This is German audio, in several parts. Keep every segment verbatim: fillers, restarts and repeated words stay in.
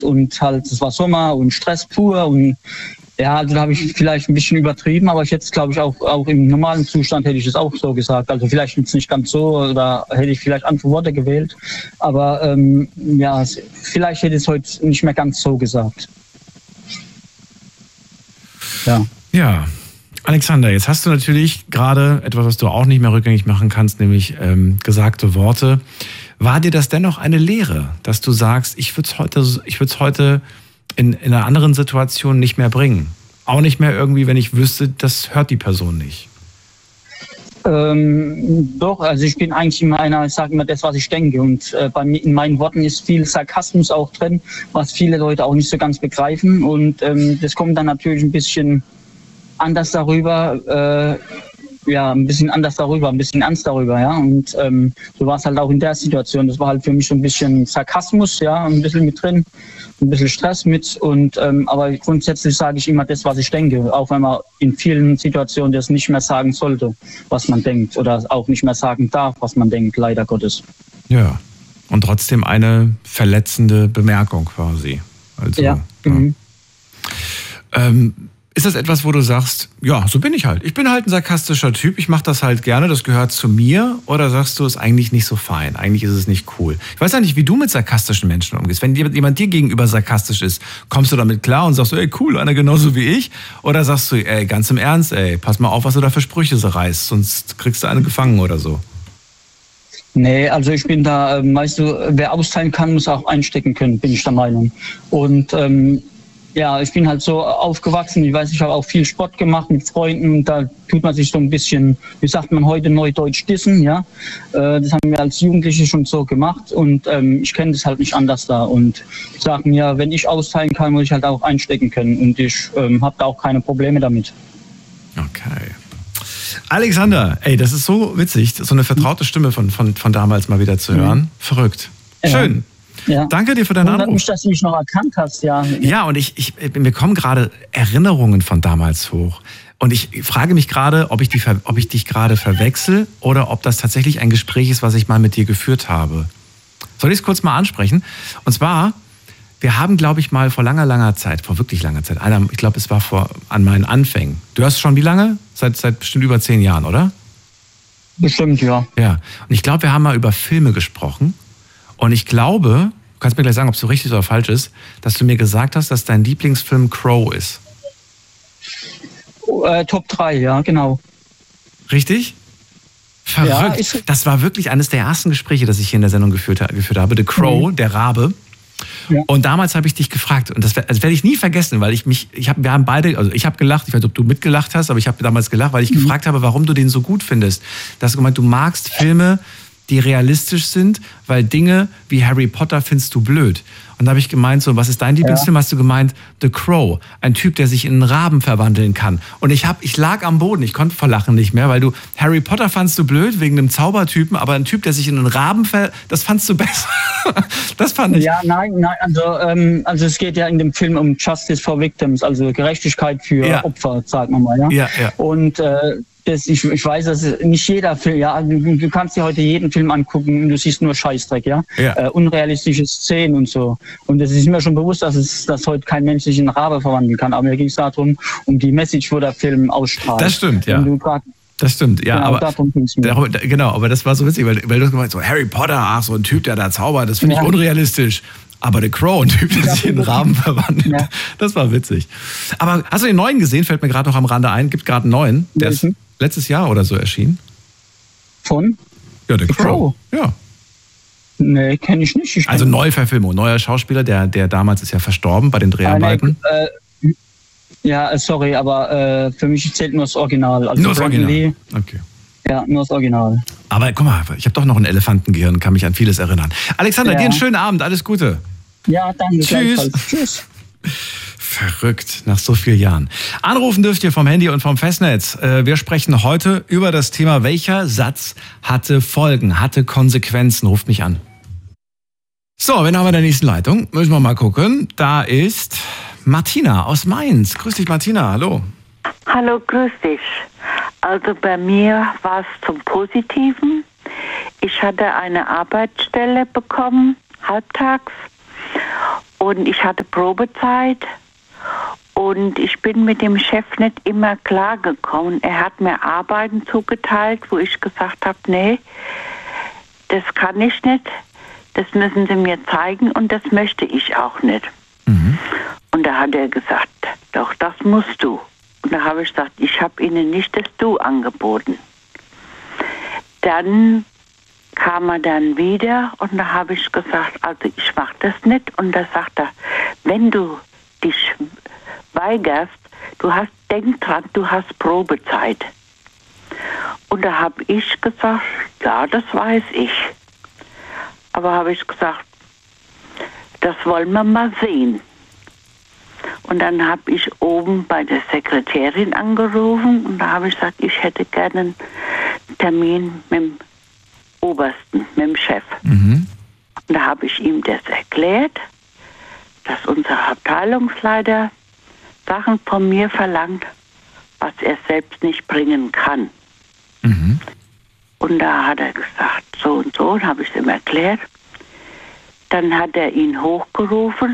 und halt, es war Sommer und Stress pur und ja, also da habe ich vielleicht ein bisschen übertrieben, aber ich jetzt glaube ich auch, auch im normalen Zustand hätte ich es auch so gesagt. Also vielleicht jetzt nicht ganz so oder hätte ich vielleicht andere Worte gewählt, aber ähm, ja, vielleicht hätte ich es heute nicht mehr ganz so gesagt. Ja. Ja, Alexander, jetzt hast du natürlich gerade etwas, was du auch nicht mehr rückgängig machen kannst, nämlich ähm, gesagte Worte. War dir das dennoch eine Lehre, dass du sagst, ich würde es heute, ich würde es heute in, in einer anderen Situation nicht mehr bringen? Auch nicht mehr irgendwie, wenn ich wüsste, das hört die Person nicht. Ähm, doch, also ich bin eigentlich immer einer, ich sage immer das, was ich denke. Und äh, bei mir, in meinen Worten ist viel Sarkasmus auch drin, was viele Leute auch nicht so ganz begreifen. Und ähm, das kommt dann natürlich ein bisschen anders darüber, äh, ja, ein bisschen anders darüber, ein bisschen ernst darüber, ja. Und ähm, so war es halt auch in der Situation. Das war halt für mich so ein bisschen Sarkasmus, ja, ein bisschen mit drin, ein bisschen Stress mit. Und ähm, aber grundsätzlich sage ich immer das, was ich denke, auch wenn man in vielen Situationen das nicht mehr sagen sollte, was man denkt, oder auch nicht mehr sagen darf, was man denkt, leider Gottes. Ja. Und trotzdem eine verletzende Bemerkung quasi. Also, ja. ja. Mhm. Ähm, Ist das etwas, wo du sagst, ja, so bin ich halt. Ich bin halt ein sarkastischer Typ, ich mache das halt gerne, das gehört zu mir? Oder sagst du, ist eigentlich nicht so fein, eigentlich ist es nicht cool? Ich weiß ja nicht, wie du mit sarkastischen Menschen umgehst. Wenn jemand dir gegenüber sarkastisch ist, kommst du damit klar und sagst, ey, cool, einer genauso wie ich? Oder sagst du, ey, ganz im Ernst, ey, pass mal auf, was du da für Sprüche so reißt, sonst kriegst du eine gefangen oder so? Nee, also ich bin da, weißt du, wer austeilen kann, muss auch einstecken können, bin ich der Meinung. Und ähm, ja, ich bin halt so aufgewachsen, ich weiß, ich habe auch viel Sport gemacht mit Freunden, da tut man sich so ein bisschen, wie sagt man heute, neudeutsch dissen, ja. Das haben wir als Jugendliche schon so gemacht und ähm, ich kenne das halt nicht anders da und ich sage mir, wenn ich austeilen kann, muss ich halt auch einstecken können und ich ähm, habe da auch keine Probleme damit. Okay. Alexander, ey, das ist so witzig, so eine vertraute Stimme von, von, von damals mal wieder zu hören. Mhm. Verrückt. Schön. Ja. Ja. Danke dir für deinen Anruf. Mich, dass du mich noch erkannt hast, ja. Ja, und ich, ich, mir kommen gerade Erinnerungen von damals hoch. Und ich frage mich gerade, ob ich, die, ob ich dich gerade verwechsel oder ob das tatsächlich ein Gespräch ist, was ich mal mit dir geführt habe. Soll ich es kurz mal ansprechen? Und zwar, wir haben, glaube ich, mal vor langer, langer Zeit, vor wirklich langer Zeit, einer, ich glaube, es war vor an meinen Anfängen. Du hast schon wie lange? Seit, seit bestimmt über zehn Jahren, oder? Bestimmt, ja. Ja, und ich glaube, wir haben mal über Filme gesprochen. Und ich glaube, du kannst mir gleich sagen, ob es so richtig oder falsch ist, dass du mir gesagt hast, dass dein Lieblingsfilm Crow ist. Äh, Top drei, ja, genau. Richtig? Verrückt. Ja, das war wirklich eines der ersten Gespräche, das ich hier in der Sendung geführt, geführt habe. The Crow, mhm. der Rabe. Ja. Und damals habe ich dich gefragt, und das, das werde ich nie vergessen, weil ich mich, ich hab, wir haben beide, also ich habe gelacht, ich weiß nicht, ob du mitgelacht hast, aber ich habe damals gelacht, weil ich mhm. gefragt habe, warum du den so gut findest. Du hast gemeint, du magst Filme, die realistisch sind, weil Dinge wie Harry Potter findest du blöd. Und da habe ich gemeint, so, was ist dein Lieblingsfilm? Ja. Hast du gemeint, The Crow, ein Typ, der sich in einen Raben verwandeln kann. Und ich, hab, ich lag am Boden, ich konnte vor Lachen nicht mehr, weil du, Harry Potter fandst du blöd, wegen einem Zaubertypen, aber ein Typ, der sich in einen Raben ver... Das fandst du besser. Das fand ich. Ja, nein, nein, also, ähm, also es geht ja in dem Film um Justice for Victims, also Gerechtigkeit für ja. Opfer, sagen wir mal. Ja, ja, ja. Und äh, Das, ich, ich weiß, dass nicht jeder Film, ja, du, du kannst dir heute jeden Film angucken und du siehst nur Scheißdreck, ja, ja. Äh, unrealistische Szenen und so. Und es ist mir schon bewusst, dass es, dass heute kein Mensch sich in Rabe verwandeln kann. Aber mir ging es darum, um die Message, wo der Film ausstrahlt. Das stimmt, ja. Du grad, das stimmt, ja, genau, aber darum ging's mir. Darum, genau, aber das war so witzig, weil, weil du hast gemeint, so Harry Potter, ach, so ein Typ, der da zaubert, das finde ich ja. unrealistisch. Aber The Crow, ein Typ, der ja, sich in einen Raben verwandelt, ja. das war witzig. Aber hast du den neuen gesehen? Fällt mir gerade noch am Rande ein. Gibt gerade einen neuen. Der ist letztes Jahr oder so erschienen. Von? Ja, The, The Crow. Crow. Ja. Nee, kenne ich nicht. Ich also Neuverfilmung, neuer Schauspieler, der, der damals ist ja verstorben bei den Dreharbeiten. Äh, äh, ja, sorry, aber äh, für mich zählt nur das Original. Also nur das Original? Lee, okay. Ja, nur das Original. Aber guck mal, ich habe doch noch ein Elefantengehirn, kann mich an vieles erinnern. Alexander, ja. dir einen schönen Abend, alles Gute. Ja, danke. Tschüss. Tschüss. Verrückt, nach so vielen Jahren. Anrufen dürft ihr vom Handy und vom Festnetz. Wir sprechen heute über das Thema, welcher Satz hatte Folgen, hatte Konsequenzen. Ruft mich an. So, wen haben wir in der nächsten Leitung? Müssen wir mal gucken. Da ist Martina aus Mainz. Grüß dich, Martina, hallo. Hallo, grüß dich. Also bei mir war es zum Positiven. Ich hatte eine Arbeitsstelle bekommen, halbtags. Und ich hatte Probezeit und ich bin mit dem Chef nicht immer klargekommen. Er hat mir Arbeiten zugeteilt, wo ich gesagt habe, nee, das kann ich nicht, das müssen Sie mir zeigen und das möchte ich auch nicht. Mhm. Und da hat er gesagt, doch, das musst du. Und da habe ich gesagt, ich habe Ihnen nicht das Du angeboten. Dann kam er dann wieder und da habe ich gesagt, also ich mache das nicht. Und da sagt er, wenn du dich weigerst, du hast, denk dran, du hast Probezeit. Und da habe ich gesagt, ja, das weiß ich. Aber habe ich gesagt, das wollen wir mal sehen. Und dann habe ich oben bei der Sekretärin angerufen und da habe ich gesagt, ich hätte gerne einen Termin mit dem Obersten, mit dem Chef. Mhm. Und da habe ich ihm das erklärt, dass unser Abteilungsleiter Sachen von mir verlangt, was er selbst nicht bringen kann. Mhm. Und da hat er gesagt, so und so, und habe ich es ihm erklärt. Dann hat er ihn hochgerufen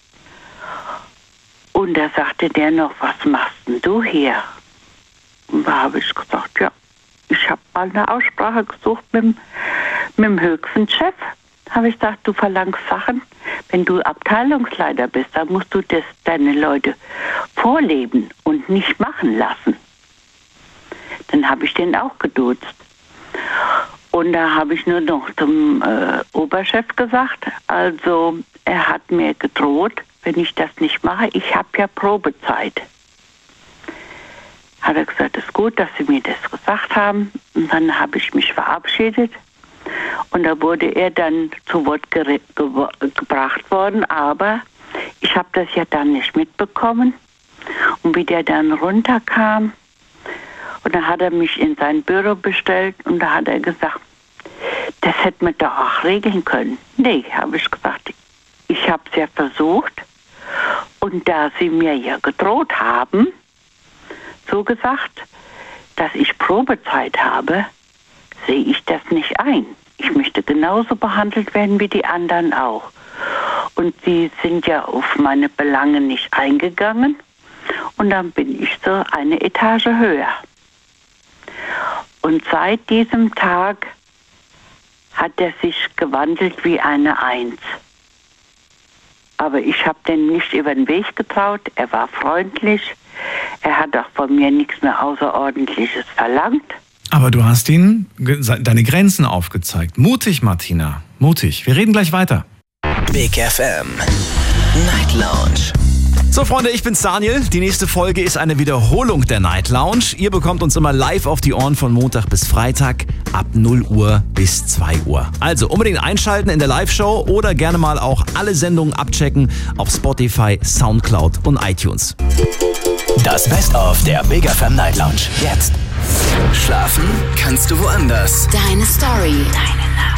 und da sagte der noch, was machst denn du hier? Und da habe ich gesagt, ja, ich habe mal eine Aussprache gesucht mit, mit dem höchsten Chef. Habe ich gesagt, du verlangst Sachen, wenn du Abteilungsleiter bist, dann musst du das deine Leute vorleben und nicht machen lassen. Dann habe ich den auch geduzt. Und da habe ich nur noch zum äh, Oberchef gesagt, also er hat mir gedroht, wenn ich das nicht mache, ich habe ja Probezeit. Hat er gesagt, es ist gut, dass Sie mir das gesagt haben. Und dann habe ich mich verabschiedet. Und da wurde er dann zu Wort ge- ge- gebracht worden, aber ich habe das ja dann nicht mitbekommen. Und wie der dann runterkam, und da hat er mich in sein Büro bestellt und da hat er gesagt, das hätte man doch auch regeln können. Nee, habe ich gesagt, ich habe es ja versucht und da Sie mir ja gedroht haben, so gesagt, dass ich Probezeit habe, sehe ich das nicht ein. Ich möchte genauso behandelt werden wie die anderen auch. Und sie sind ja auf meine Belange nicht eingegangen und dann bin ich so eine Etage höher. Und seit diesem Tag hat er sich gewandelt wie eine Eins. Aber ich habe den nicht über den Weg getraut. Er war freundlich. Er hat auch von mir nichts mehr Außerordentliches verlangt. Aber du hast ihm deine Grenzen aufgezeigt. Mutig, Martina. Mutig. Wir reden gleich weiter. Big F M Night Lounge. So, Freunde, ich bin's Daniel. Die nächste Folge ist eine Wiederholung der Night Lounge. Ihr bekommt uns immer live auf die Ohren von Montag bis Freitag ab null Uhr bis zwei Uhr. Also unbedingt einschalten in der Live-Show oder gerne mal auch alle Sendungen abchecken auf Spotify, Soundcloud und iTunes. Das Best-of der Big F M Night Lounge. Jetzt. Schlafen kannst du woanders. Deine Story. Deine